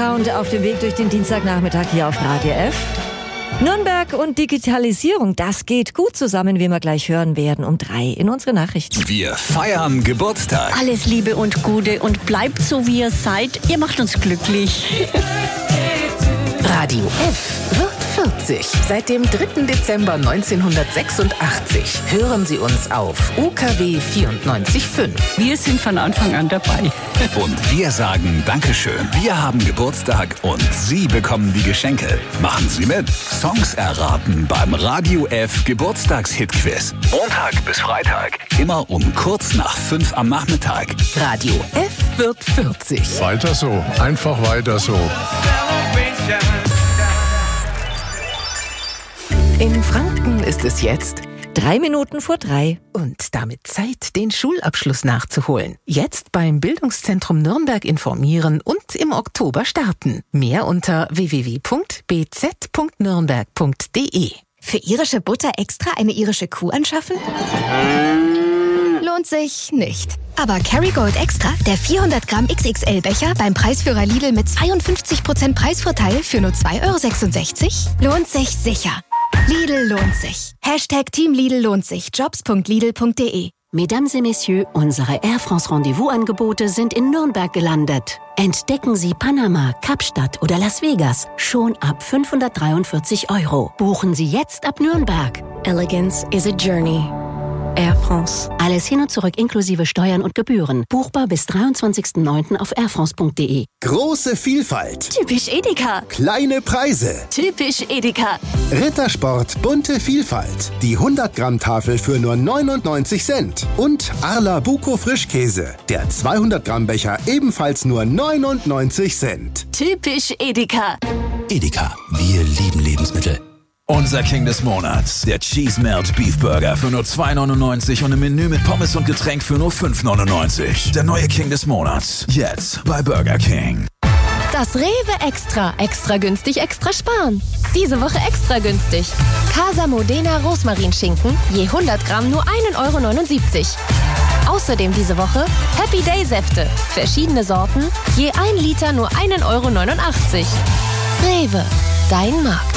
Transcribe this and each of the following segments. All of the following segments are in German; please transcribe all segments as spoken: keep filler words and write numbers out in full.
Sound auf dem Weg durch den Dienstagnachmittag hier auf Radio F. Nürnberg und Digitalisierung, das geht gut zusammen, wie wir gleich hören werden um drei in unsere Nachrichten. Wir feiern Geburtstag. Alles Liebe und Gute und bleibt so, wie ihr seid. Ihr macht uns glücklich. Radio F wird vierzig. Seit dem dritten Dezember neunzehnhundertsechsundachtzig hören Sie uns auf U K W vierundneunzig Komma fünf. Wir sind von Anfang an dabei. Und wir sagen Dankeschön. Wir haben Geburtstag und Sie bekommen die Geschenke. Machen Sie mit. Songs erraten beim Radio F Geburtstagshit-Quiz. Montag bis Freitag. Immer um kurz nach fünf am Nachmittag. Radio F wird vierzig. Weiter so. Einfach weiter so. In Franken ist es jetzt Drei Minuten vor drei. und damit Zeit, den Schulabschluss nachzuholen. Jetzt beim Bildungszentrum Nürnberg informieren und im Oktober starten. Mehr unter w w w punkt b z punkt nürnberg punkt d e. Für irische Butter extra eine irische Kuh anschaffen? Lohnt sich nicht. Aber Kerrygold Extra, der vierhundert Gramm X X L-Becher beim Preisführer Lidl mit zweiundfünfzig Prozent Preisvorteil für nur zwei Euro sechsundsechzig, lohnt sich sicher. Lidl lohnt sich. Hashtag Team Lidl lohnt sich. jobs punkt lidl punkt d e. Mesdames et Messieurs, unsere Air France Rendezvous-Angebote sind in Nürnberg gelandet. Entdecken Sie Panama, Kapstadt oder Las Vegas schon ab fünfhundertdreiundvierzig Euro. Buchen Sie jetzt ab Nürnberg. Elegance is a journey. Air France. Alles hin und zurück inklusive Steuern und Gebühren. Buchbar bis dreiundzwanzigsten neunten auf air france punkt d e. Große Vielfalt, Typisch Edeka. kleine Preise, Typisch Edeka. Rittersport bunte Vielfalt, die hundert Gramm Tafel für nur neunundneunzig Cent und Arla Buko Frischkäse, der zweihundert Gramm Becher ebenfalls nur neunundneunzig Cent. Typisch Edeka. Edeka, wir lieben Lebensmittel. Unser King des Monats, der Cheese Melt Beef Burger für nur zwei neunundneunzig und im Menü mit Pommes und Getränk für nur fünf neunundneunzig. Der neue King des Monats, jetzt bei Burger King. Das Rewe Extra. Extra günstig, extra sparen. Diese Woche extra günstig. Casa Modena Rosmarinschinken, je hundert Gramm nur ein Euro neunundsiebzig. Außerdem diese Woche Happy Day Säfte. Verschiedene Sorten, je ein Liter nur ein Euro neunundachtzig. Rewe, dein Markt.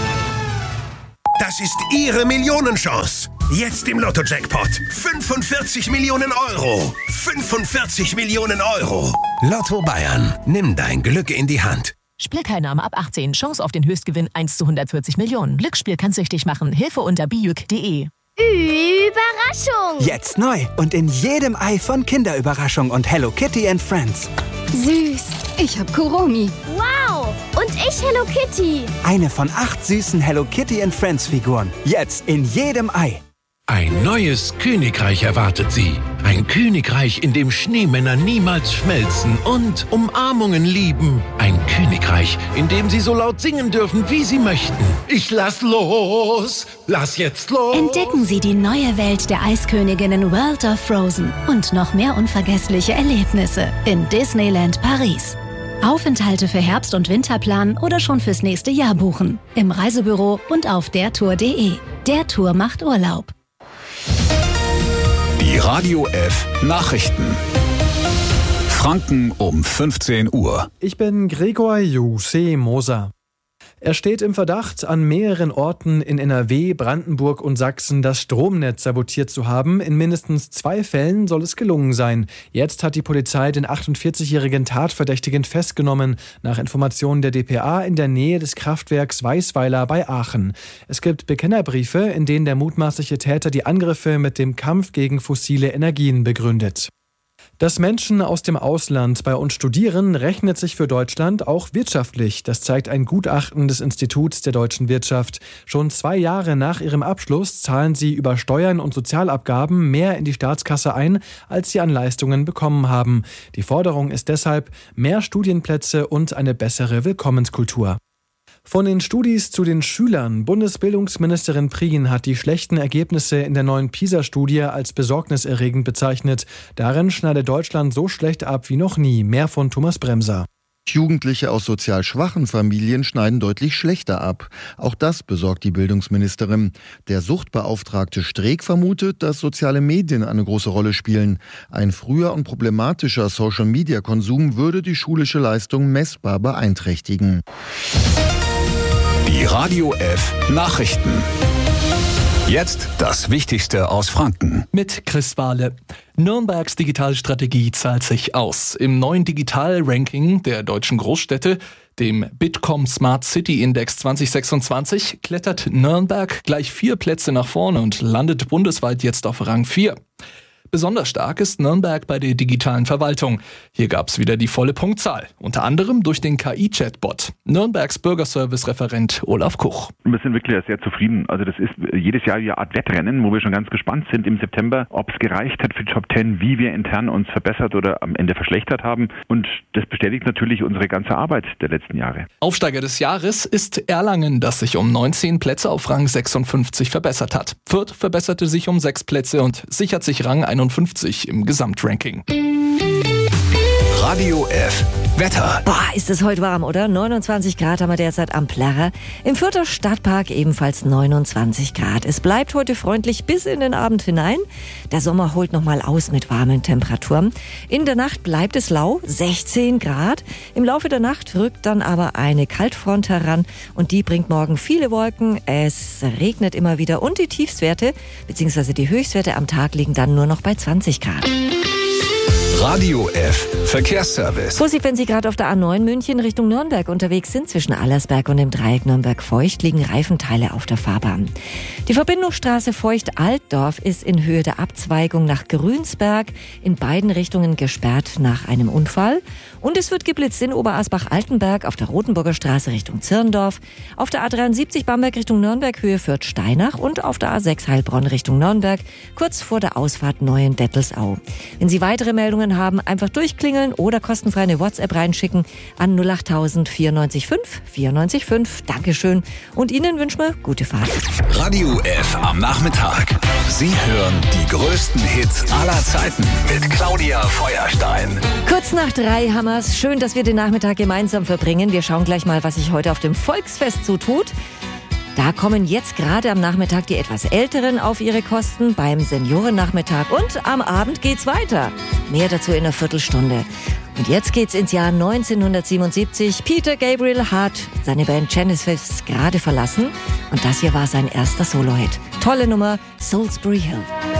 Das ist Ihre Millionenchance. Jetzt im Lotto-Jackpot. fünfundvierzig Millionen Euro. fünfundvierzig Millionen Euro. Lotto Bayern. Nimm dein Glück in die Hand. Spielteilnahme ab achtzehn. Chance auf den Höchstgewinn eins zu hundertvierzig Millionen. Glücksspiel kann süchtig machen. Hilfe unter bijuk punkt de. Überraschung! Jetzt neu und in jedem Ei von Kinderüberraschung und Hello Kitty and Friends. Süß. Ich hab Kuromi. Wow! Und ich Hello Kitty. Eine von acht süßen Hello Kitty and Friends Figuren. Jetzt in jedem Ei. Ein neues Königreich erwartet Sie. Ein Königreich, in dem Schneemänner niemals schmelzen und Umarmungen lieben. Ein Königreich, in dem Sie so laut singen dürfen, wie Sie möchten. Ich lass los! Lass jetzt los! Entdecken Sie die neue Welt der Eisköniginnen World of Frozen und noch mehr unvergessliche Erlebnisse in Disneyland Paris. Aufenthalte für Herbst- und Winterplan oder schon fürs nächste Jahr buchen. Im Reisebüro und auf der tour punkt de. Der Tour macht Urlaub. Die Radio F Nachrichten. Franken um fünfzehn Uhr. Ich bin Gregor Jussi Moser. Er steht im Verdacht, an mehreren Orten in N R W, Brandenburg und Sachsen das Stromnetz sabotiert zu haben. In mindestens zwei Fällen soll es gelungen sein. Jetzt hat die Polizei den achtundvierzigjährigen Tatverdächtigen festgenommen, nach Informationen der d p a in der Nähe des Kraftwerks Weißweiler bei Aachen. Es gibt Bekennerbriefe, in denen der mutmaßliche Täter die Angriffe mit dem Kampf gegen fossile Energien begründet. Dass Menschen aus dem Ausland bei uns studieren, rechnet sich für Deutschland auch wirtschaftlich. Das zeigt ein Gutachten des Instituts der deutschen Wirtschaft. Schon zwei Jahre nach ihrem Abschluss zahlen sie über Steuern und Sozialabgaben mehr in die Staatskasse ein, als sie an Leistungen bekommen haben. Die Forderung ist deshalb mehr Studienplätze und eine bessere Willkommenskultur. Von den Studis zu den Schülern. Bundesbildungsministerin Prien hat die schlechten Ergebnisse in der neuen PISA-Studie als besorgniserregend bezeichnet. Darin schneidet Deutschland so schlecht ab wie noch nie. Mehr von Thomas Bremser. Jugendliche aus sozial schwachen Familien schneiden deutlich schlechter ab. Auch das besorgt die Bildungsministerin. Der Suchtbeauftragte Streeck vermutet, dass soziale Medien eine große Rolle spielen. Ein früher und problematischer Social-Media-Konsum würde die schulische Leistung messbar beeinträchtigen. Die Radio F Nachrichten. Jetzt das Wichtigste aus Franken. Mit Chris Wahle. Nürnbergs Digitalstrategie zahlt sich aus. Im neuen Digital-Ranking der deutschen Großstädte, dem Bitkom Smart City Index zwanzig sechsundzwanzig, klettert Nürnberg gleich vier Plätze nach vorne und landet bundesweit jetzt auf Rang vier. Besonders stark ist Nürnberg bei der digitalen Verwaltung. Hier gab es wieder die volle Punktzahl, unter anderem durch den K I-Chatbot. Nürnbergs Bürgerservice-Referent Olaf Kuch. Wir sind wirklich sehr zufrieden. Also das ist jedes Jahr eine Art Wettrennen, wo wir schon ganz gespannt sind im September, ob es gereicht hat für die Top zehn, wie wir intern uns verbessert oder am Ende verschlechtert haben. Und das bestätigt natürlich unsere ganze Arbeit der letzten Jahre. Aufsteiger des Jahres ist Erlangen, das sich um neunzehn Plätze auf Rang sechsundfünfzig verbessert hat. Fürth verbesserte sich um sechs Plätze und sichert sich Rang einundfünfzig im Gesamtranking. Radio F Wetter. Boah, ist es heute warm, oder? neunundzwanzig Grad haben wir derzeit am Plärrer. Im Fürther Stadtpark ebenfalls neunundzwanzig Grad. Es bleibt heute freundlich bis in den Abend hinein. Der Sommer holt nochmal aus mit warmen Temperaturen. In der Nacht bleibt es lau, sechzehn Grad. Im Laufe der Nacht rückt dann aber eine Kaltfront heran und die bringt morgen viele Wolken. Es regnet immer wieder und die Tiefstwerte bzw. die Höchstwerte am Tag liegen dann nur noch bei zwanzig Grad. Radio F Verkehrsservice. Vorsicht, wenn Sie gerade auf der A neun München Richtung Nürnberg unterwegs sind, zwischen Allersberg und dem Dreieck Nürnberg-Feucht liegen Reifenteile auf der Fahrbahn. Die Verbindungsstraße Feucht-Altdorf ist in Höhe der Abzweigung nach Grünsberg in beiden Richtungen gesperrt nach einem Unfall. Und es wird geblitzt in Oberasbach-Altenberg auf der Rotenburger Straße Richtung Zirndorf, auf der A dreiundsiebzig Bamberg Richtung Nürnberg Höhe Fürth-Steinach und auf der A sechs Heilbronn Richtung Nürnberg kurz vor der Ausfahrt Neuendettelsau. Wenn Sie weitere Meldungen haben, einfach durchklingeln oder kostenfrei eine WhatsApp reinschicken an null acht tausend vierundneunzig fünf vierundneunzig fünf. Dankeschön und Ihnen wünschen wir gute Fahrt. Radio F am Nachmittag. Sie hören die größten Hits aller Zeiten mit Claudia Feuerstein. Kurz nach drei haben wir's. Schön, dass wir den Nachmittag gemeinsam verbringen. Wir schauen gleich mal, was sich heute auf dem Volksfest so tut. Da kommen jetzt gerade am Nachmittag die etwas Älteren auf ihre Kosten beim Seniorennachmittag. Und am Abend geht's weiter. Mehr dazu in einer Viertelstunde. Und jetzt geht's ins Jahr neunzehnhundertsiebenundsiebzig. Peter Gabriel hat seine Band Genesis gerade verlassen. Und das hier war sein erster Solo-Hit. Tolle Nummer, Salisbury Hill.